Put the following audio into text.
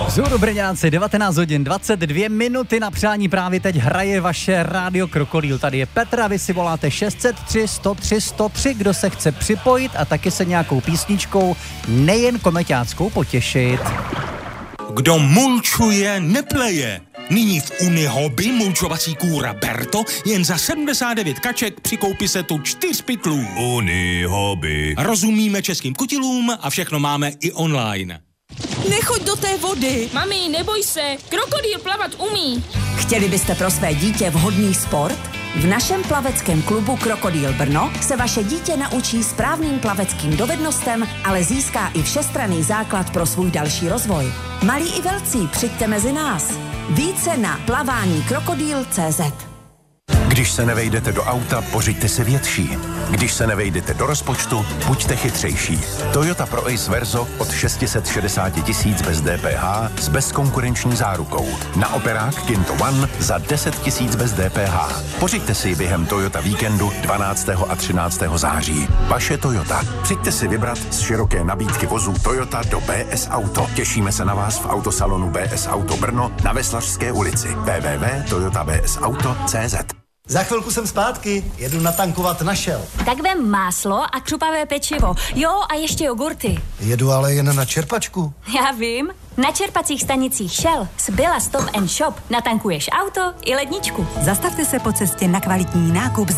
Vzhůru Brňáci, 19 hodin 22 minuty na přání právě teď hraje vaše rádio Krokodýl. Tady je Petra, vy si voláte 603 103 103, kdo se chce připojit a taky se nějakou písničkou, nejen komeťáckou, potěšit. Kdo mulčuje, nepleje. Nyní v Unihobby mulčovací kůra Berto jen za 79 kaček při koupi setu 4 pytlů. Unihobby. Rozumíme českým kutilům a všechno máme i online. Nechoď do té vody. Mami, neboj se, krokodýl plavat umí. Chtěli byste pro své dítě vhodný sport? V našem plaveckém klubu Krokodýl Brno se vaše dítě naučí správným plaveckým dovednostem, ale získá i všestranný základ pro svůj další rozvoj. Malí i velcí, přijďte mezi nás. Více na plaváníkrokodýl.cz. Když se nevejdete do auta, pořiďte si větší. Když se nevejdete do rozpočtu, buďte chytřejší. Toyota Pro Ace Verso od 660 000 bez DPH s bezkonkurenční zárukou. Na operák Kinto One za 10 000 bez DPH. Pořiďte si během Toyota víkendu 12. a 13. září. Vaše Toyota. Přijďte si vybrat z široké nabídky vozů Toyota do BS Auto. Těšíme se na vás v autosalonu BS Auto Brno na Veslařské ulici. www.toyotabsauto.cz. Za chvilku jsem zpátky, jedu natankovat na Shell. Tak vem máslo a křupavé pečivo. Jo, a ještě jogurty. Jedu ale jen na čerpačku. Já vím. Na čerpacích stanicích Shell z Billa Stop & Shop natankuješ auto i ledničku. Zastavte se po cestě na kvalitní nákup